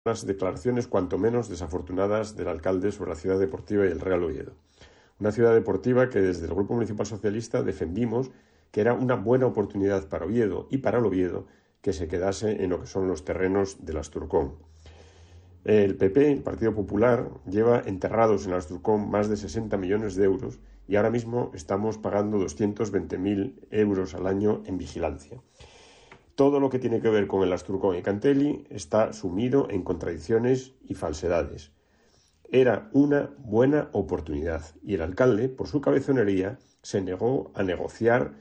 Las declaraciones cuanto menos desafortunadas del alcalde sobre la ciudad deportiva y el Real Oviedo. Una ciudad deportiva que desde el Grupo Municipal Socialista defendimos que era una buena oportunidad para Oviedo y para el Oviedo que se quedase en lo que son los terrenos del Asturcón. El PP, el Partido Popular, lleva enterrados en el Asturcón más de 60 millones de euros y ahora mismo estamos pagando 220.000 euros al año en vigilancia. Todo lo que tiene que ver con el Asturcón y Cantelli está sumido en contradicciones y falsedades. Era una buena oportunidad y el alcalde, por su cabezonería, se negó a negociar,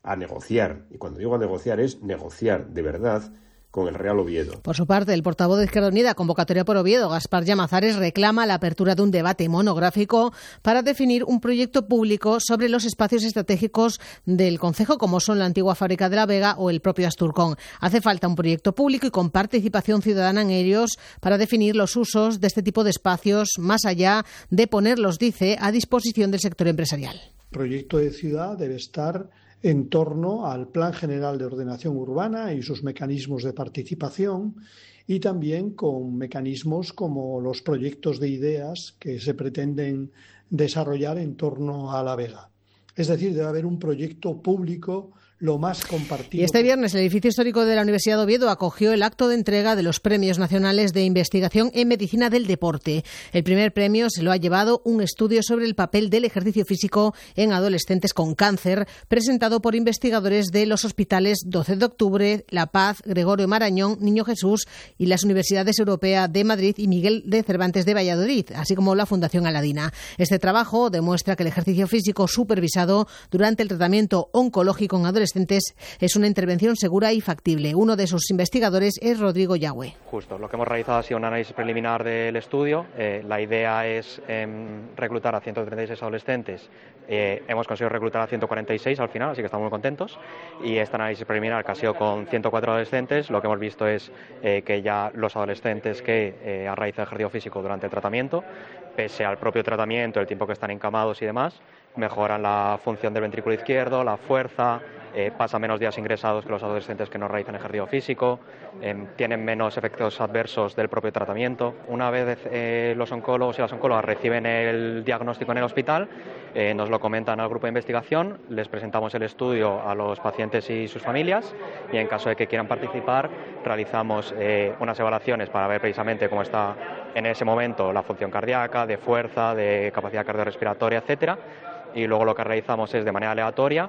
y cuando digo a negociar es negociar de verdad con el Real Oviedo. Por su parte, el portavoz de Izquierda Unida, Convocatoria por Oviedo, Gaspar Llamazares, reclama la apertura de un debate monográfico para definir un proyecto público sobre los espacios estratégicos del concejo, como son la antigua fábrica de La Vega o el propio Asturcón. Hace falta un proyecto público y con participación ciudadana en ellos para definir los usos de este tipo de espacios, más allá de ponerlos, dice, a disposición del sector empresarial. El proyecto de ciudad debe estar en torno al Plan General de Ordenación Urbana y sus mecanismos de participación y también con mecanismos como los proyectos de ideas que se pretenden desarrollar en torno a La Vega. Es decir, debe haber un proyecto público lo más compartido. Y este viernes el edificio histórico de la Universidad de Oviedo acogió el acto de entrega de los Premios Nacionales de Investigación en Medicina del Deporte. El primer premio se lo ha llevado un estudio sobre el papel del ejercicio físico en adolescentes con cáncer, presentado por investigadores de los hospitales 12 de Octubre, La Paz, Gregorio Marañón, Niño Jesús y las Universidades Europea de Madrid y Miguel de Cervantes de Valladolid, así como la Fundación Aladina. Este trabajo demuestra que el ejercicio físico supervisado durante el tratamiento oncológico en adolescentes es una intervención segura y factible. Uno de sus investigadores es Rodrigo Yagüe. Justo, lo que hemos realizado ha sido un análisis preliminar del estudio. La idea es reclutar a 136 adolescentes. Hemos conseguido reclutar a 146 al final, así que estamos muy contentos. Y este análisis preliminar, que ha sido con 104 adolescentes, lo que hemos visto es que ya los adolescentes que han realizado ejercicio físico durante el tratamiento, pese al propio tratamiento, el tiempo que están encamados y demás, mejoran la función del ventrículo izquierdo, la fuerza, pasan menos días ingresados que los adolescentes que no realizan ejercicio físico, tienen menos efectos adversos del propio tratamiento. Una vez los oncólogos y las oncólogas reciben el diagnóstico en el hospital, nos lo comentan al grupo de investigación, les presentamos el estudio a los pacientes y sus familias y en caso de que quieran participar realizamos unas evaluaciones para ver precisamente cómo está en ese momento la función cardíaca, de fuerza, de capacidad cardiorrespiratoria, etcétera. Y luego lo que realizamos es de manera aleatoria.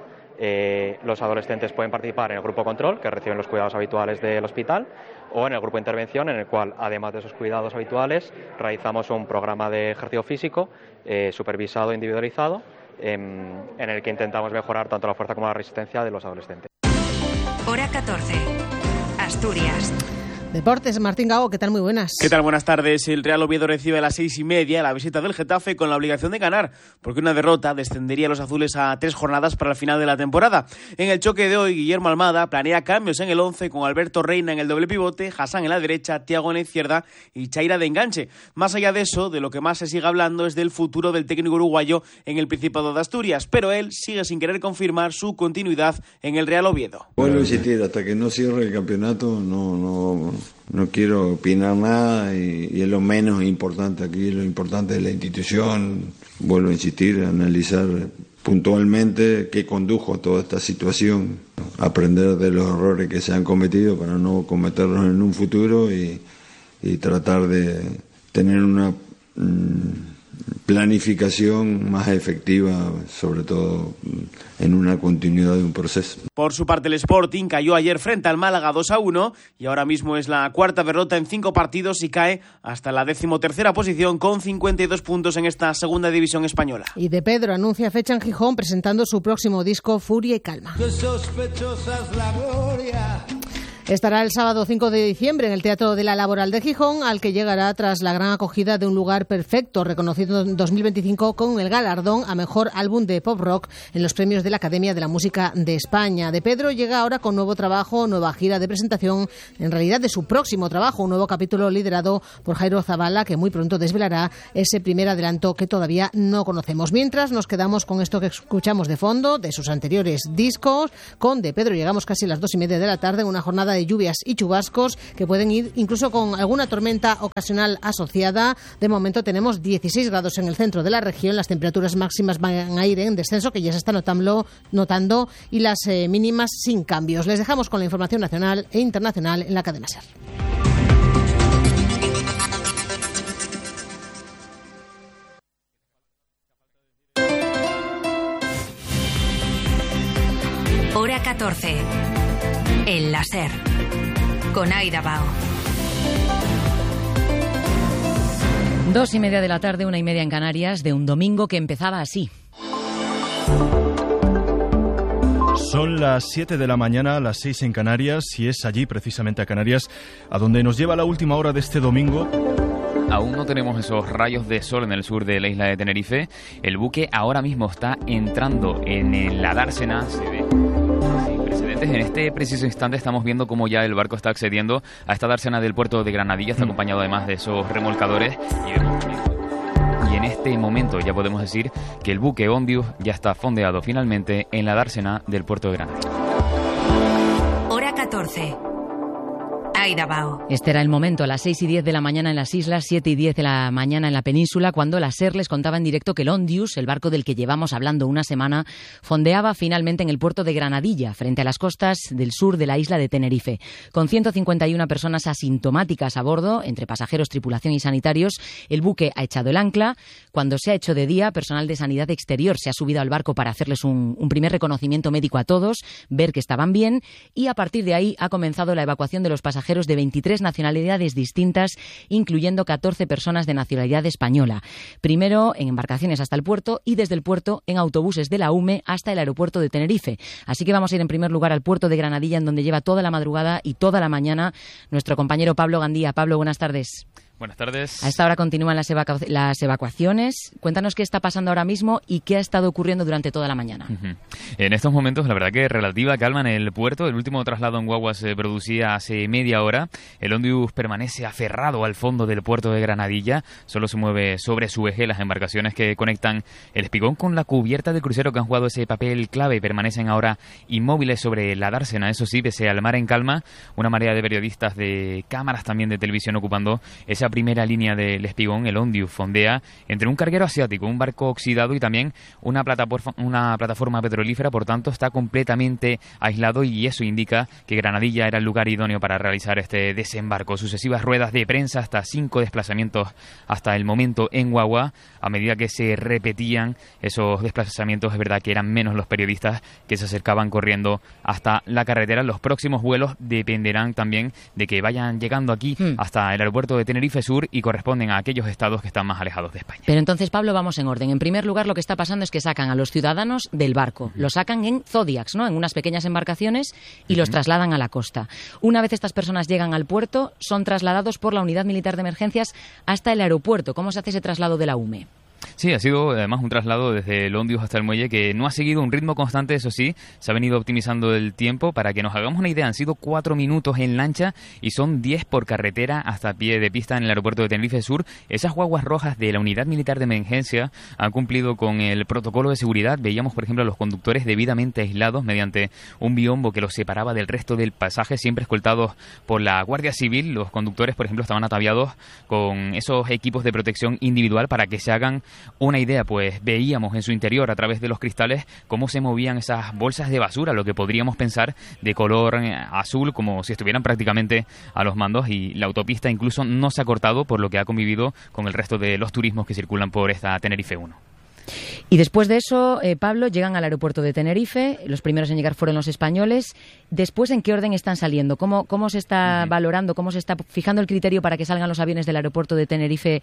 Los adolescentes pueden participar en el grupo control, que reciben los cuidados habituales del hospital, o en el grupo de intervención, en el cual, además de esos cuidados habituales, realizamos un programa de ejercicio físico supervisado e individualizado, en el que intentamos mejorar tanto la fuerza como la resistencia de los adolescentes. Hora 14. Asturias. Deportes, Martín Gago, ¿qué tal? Muy buenas. ¿Qué tal? Buenas tardes. El Real Oviedo recibe a las 6:30 la visita del Getafe con la obligación de ganar, porque una derrota descendería a los azules a 3 jornadas para el final de la temporada. En el choque de hoy, Guillermo Almada planea cambios en el 11 con Alberto Reina en el doble pivote, Hassan en la derecha, Thiago en la izquierda y Chaira de enganche. Más allá de eso, de lo que más se sigue hablando es del futuro del técnico uruguayo en el Principado de Asturias, pero él sigue sin querer confirmar su continuidad en el Real Oviedo. Vuelvo a insistir, hasta que no cierre el campeonato no quiero opinar nada y es lo menos importante aquí, lo importante es la institución. Vuelvo a insistir, analizar puntualmente qué condujo a toda esta situación, aprender de los errores que se han cometido para no cometerlos en un futuro y tratar de tener una planificación más efectiva, sobre todo en una continuidad de un proceso. Por su parte, el Sporting cayó ayer frente al Málaga 2-1 y ahora mismo es la cuarta derrota en 5 partidos y cae hasta la 13ª posición con 52 puntos en esta segunda división española. Y De Pedro anuncia fecha en Gijón presentando su próximo disco Furia y Calma. Qué sospechosa es la gloria. Estará el sábado 5 de diciembre en el Teatro de la Laboral de Gijón, al que llegará tras la gran acogida de Un lugar perfecto, reconocido en 2025 con el galardón a Mejor Álbum de Pop Rock en los premios de la Academia de la Música de España. De Pedro llega ahora con nuevo trabajo, nueva gira de presentación, en realidad de su próximo trabajo, un nuevo capítulo liderado por Jairo Zavala, que muy pronto desvelará ese primer adelanto que todavía no conocemos. Mientras nos quedamos con esto que escuchamos de fondo, de sus anteriores discos. Con De Pedro llegamos casi a las 2:30 de la tarde en una jornada temporada de lluvias y chubascos que pueden ir incluso con alguna tormenta ocasional asociada. De momento tenemos 16 grados en el centro de la región, las temperaturas máximas van a ir en descenso, que ya se está notando, y las mínimas sin cambios. Les dejamos con la información nacional e internacional en la cadena SER. Hora 14. El láser. Con Aida Bao. 2:30 de la tarde, 1:30 en Canarias, de un domingo que empezaba así. Son las 7 de la mañana, las 6 en Canarias, y es allí, precisamente a Canarias, a donde nos lleva la última hora de este domingo. Aún no tenemos esos rayos de sol en el sur de la isla de Tenerife. El buque ahora mismo está entrando en la dársena. Se ve sin precedentes. En este preciso instante estamos viendo cómo ya el barco está accediendo a esta dársena del puerto de Granadilla. Está acompañado además de esos remolcadores. Y en este momento ya podemos decir que el buque Ondius ya está fondeado finalmente en la dársena del puerto de Granadilla. Hora 14. Aida Bao. Este era el momento, a las 6:10 de la mañana en las islas, 7:10 de la mañana en la península, cuando la SER les contaba en directo que el Ondius, el barco del que llevamos hablando una semana, fondeaba finalmente en el puerto de Granadilla, frente a las costas del sur de la isla de Tenerife. Con 151 personas asintomáticas a bordo, entre pasajeros, tripulación y sanitarios, el buque ha echado el ancla. Cuando se ha hecho de día, personal de sanidad exterior se ha subido al barco para hacerles un primer reconocimiento médico a todos, ver que estaban bien, y a partir de ahí ha comenzado la evacuación de los pasajeros de 23 nacionalidades distintas, incluyendo 14 personas de nacionalidad española. Primero en embarcaciones hasta el puerto y desde el puerto en autobuses de la UME hasta el aeropuerto de Tenerife. Así que vamos a ir en primer lugar al puerto de Granadilla, en donde lleva toda la madrugada y toda la mañana nuestro compañero Pablo Gandía. Pablo, buenas tardes. Buenas tardes. A esta hora continúan las evacuaciones. Cuéntanos qué está pasando ahora mismo y qué ha estado ocurriendo durante toda la mañana. En estos momentos, la verdad que relativa calma en el puerto. El último traslado en guagua se producía hace media hora. El Ondius permanece aferrado al fondo del puerto de Granadilla. Solo se mueve sobre su eje. Las embarcaciones que conectan el espigón con la cubierta del crucero, que han jugado ese papel clave, permanecen ahora inmóviles sobre la dársena. Eso sí, pese al mar en calma, una marea de periodistas, de cámaras también de televisión ocupando esa primera línea del espigón. El Ondius fondea entre un carguero asiático, un barco oxidado y también una plataforma petrolífera. Por tanto, está completamente aislado, y eso indica que Granadilla era el lugar idóneo para realizar este desembarco. Sucesivas ruedas de prensa, hasta 5 desplazamientos hasta el momento en guagua. A medida que se repetían esos desplazamientos, es verdad que eran menos los periodistas que se acercaban corriendo hasta la carretera. Los próximos vuelos dependerán también de que vayan llegando aquí hasta el aeropuerto de Tenerife Sur, y corresponden a aquellos estados que están más alejados de España. Pero entonces, Pablo, vamos en orden. En primer lugar, lo que está pasando es que sacan a los ciudadanos del barco. Los sacan en Zodiacs, ¿no? En unas pequeñas embarcaciones, y los trasladan a la costa. Una vez estas personas llegan al puerto, son trasladados por la Unidad Militar de Emergencias hasta el aeropuerto. ¿Cómo se hace ese traslado de la UME? Sí, ha sido además un traslado desde el Ondius hasta el muelle que no ha seguido un ritmo constante, eso sí, se ha venido optimizando el tiempo. Para que nos hagamos una idea, han sido 4 minutos en lancha y son 10 por carretera hasta pie de pista en el aeropuerto de Tenerife Sur. Esas guaguas rojas de la Unidad Militar de Emergencia han cumplido con el protocolo de seguridad. Veíamos, por ejemplo, a los conductores debidamente aislados mediante un biombo que los separaba del resto del pasaje, siempre escoltados por la Guardia Civil. Los conductores, por ejemplo, estaban ataviados con esos equipos de protección individual. Para que se hagan una idea, pues veíamos en su interior, a través de los cristales, cómo se movían esas bolsas de basura, lo que podríamos pensar de color azul, como si estuvieran prácticamente a los mandos, y la autopista incluso no se ha cortado, por lo que ha convivido con el resto de los turismos que circulan por esta Tenerife 1. Y después de eso, Pablo, llegan al aeropuerto de Tenerife. Los primeros en llegar fueron los españoles. Después, ¿en qué orden están saliendo? ¿Cómo se está valorando, cómo se está fijando el criterio para que salgan los aviones del aeropuerto de Tenerife,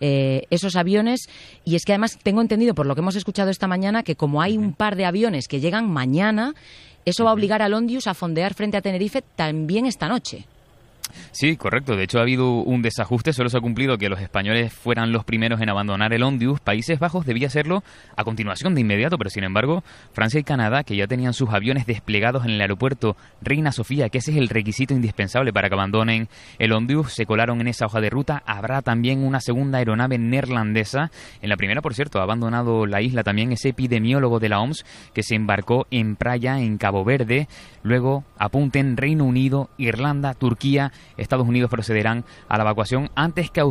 esos aviones? Y es que además tengo entendido, por lo que hemos escuchado esta mañana, que como hay un par de aviones que llegan mañana, eso va a obligar al Ondius a fondear frente a Tenerife también esta noche. Sí, correcto. De hecho, ha habido un desajuste. Solo se ha cumplido que los españoles fueran los primeros en abandonar el Ondius. Países Bajos debía hacerlo a continuación de inmediato, pero sin embargo, Francia y Canadá, que ya tenían sus aviones desplegados en el aeropuerto Reina Sofía, que ese es el requisito indispensable para que abandonen el Ondius, se colaron en esa hoja de ruta. Habrá también una segunda aeronave neerlandesa. En la primera, por cierto, ha abandonado la isla también ese epidemiólogo de la OMS que se embarcó en Praia, en Cabo Verde. Luego apunten Reino Unido, Irlanda, Turquía, Estados Unidos procederán a la evacuación antes que